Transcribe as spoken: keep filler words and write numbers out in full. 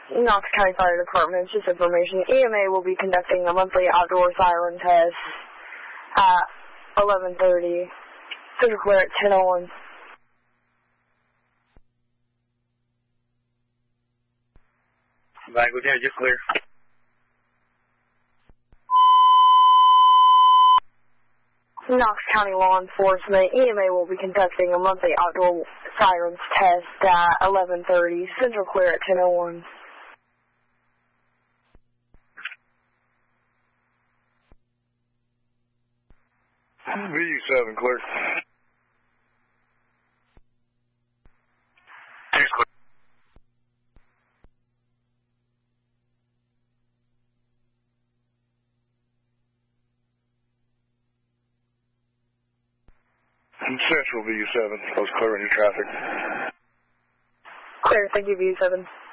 Knox County Fire Department, just information. E M A will be conducting a monthly outdoor siren test at eleven thirty. Central clear at ten oh one. Language, yeah, you're clear. Knox County Law Enforcement, E M A will be conducting a monthly outdoor sirens test at eleven thirty. Central clear at ten oh one. V U seven, clear. Six, clear. Central V U seven, close clear any traffic. Clear, thank you, V U seven.